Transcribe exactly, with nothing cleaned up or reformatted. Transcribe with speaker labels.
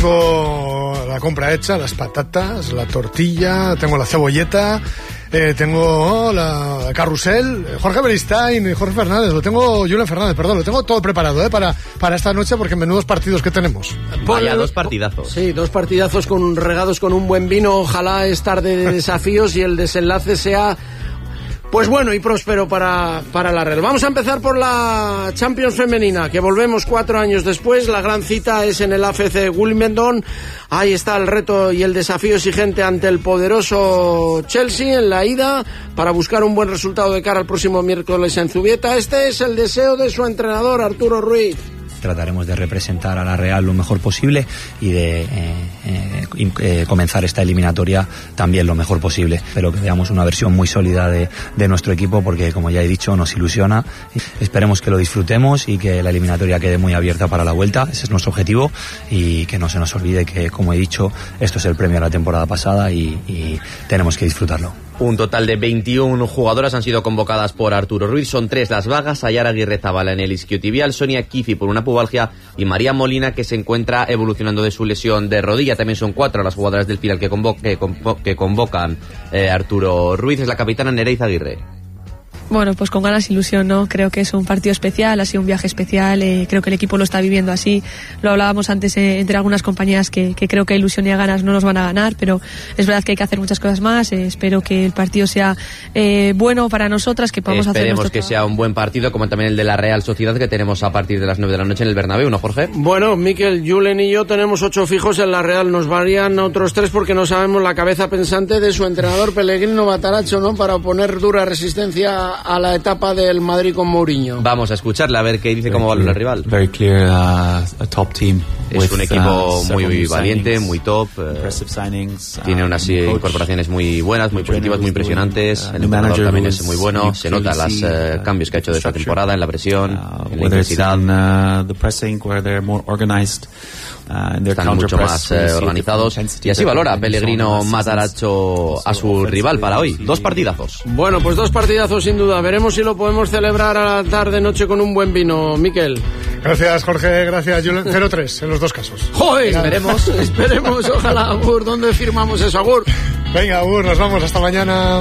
Speaker 1: tengo la compra hecha, las patatas, la tortilla, tengo la cebolleta, eh, tengo oh, la carrusel, Jorge Beristain y Jorge Fernández, lo tengo, Julen Fernández, perdón, lo tengo todo preparado, eh, para, para esta noche, porque menudos partidos que tenemos.
Speaker 2: Vaya, dos partidazos.
Speaker 3: Sí, dos partidazos con regados con un buen vino, ojalá es tarde de desafíos y el desenlace sea... Pues bueno y próspero para, para la Real. Vamos a empezar por la Champions femenina, que volvemos cuatro años después. La gran cita es en el A F C Wimbledon. Ahí está el reto y el desafío exigente ante el poderoso Chelsea en la ida, para buscar un buen resultado de cara al próximo miércoles en Zubieta. Este es el deseo de su entrenador, Arturo Ruiz.
Speaker 4: Trataremos de representar a la Real lo mejor posible y de eh, eh, eh, comenzar esta eliminatoria también lo mejor posible. Espero que veamos una versión muy sólida de, de nuestro equipo, porque, como ya he dicho, nos ilusiona. Esperemos que lo disfrutemos y que la eliminatoria quede muy abierta para la vuelta. Ese es nuestro objetivo, y que no se nos olvide que, como he dicho, esto es el premio a la temporada pasada y, y tenemos que disfrutarlo.
Speaker 2: Un total de veintiuna jugadoras han sido convocadas por Arturo Ruiz. Son tres las vagas: Ayara Aguirrezabala en el isquiotibial, Sonia Kifi por una pubalgia y María Molina, que se encuentra evolucionando de su lesión de rodilla. También son cuatro las jugadoras del final que, convo- que, convo- que convocan eh, Arturo Ruiz. Es la capitana Nereiza Aguirre.
Speaker 5: Bueno, pues con ganas, ilusión, ¿no? Creo que es un partido especial, ha sido un viaje especial, eh, creo que el equipo lo está viviendo así. Lo hablábamos antes eh, entre algunas compañías que, que creo que ilusión y a ganas no nos van a ganar, pero es verdad que hay que hacer muchas cosas más. Eh, espero que el partido sea eh, bueno para nosotras, que podamos hacer
Speaker 2: Esperemos
Speaker 5: nuestro
Speaker 2: que
Speaker 5: trabajo.
Speaker 2: sea un buen partido, como también el de la Real Sociedad, que tenemos a partir de las nueve de la noche en el Bernabéu, ¿no, Jorge?
Speaker 3: Bueno, Miquel, Julen y yo tenemos ocho fijos en la Real. Nos varían otros tres porque no sabemos la cabeza pensante de su entrenador Pellegrino Bataracho, ¿no? Para oponer dura resistencia a la etapa del Madrid con Mourinho.
Speaker 2: Vamos a escucharle a ver qué dice, cómo va el rival.
Speaker 6: Very clear, uh, a top team.
Speaker 2: Es un equipo
Speaker 6: uh,
Speaker 2: muy valiente, muy top. Eh,
Speaker 6: signings,
Speaker 2: tiene unas uh, incorporaciones muy buenas, muy positivas, muy impresionantes. El entrenador también es muy bueno. Se nota los uh, cambios que ha hecho de esta temporada en la presión, en la intensidad. Están mucho más eh, organizados, y así valora Pellegrino Matarazzo a su rival para hoy. Dos partidazos.
Speaker 3: Bueno, pues dos partidazos sin duda. Veremos si lo podemos celebrar a la tarde-noche con un buen vino, Miquel.
Speaker 1: Gracias, Jorge, gracias, Julen. cero tres en los dos casos.
Speaker 3: ¡Joder! Esperemos, esperemos, ojalá, Agur. ¿Dónde firmamos eso, Agur?
Speaker 1: Venga, Agur, nos vamos, hasta mañana.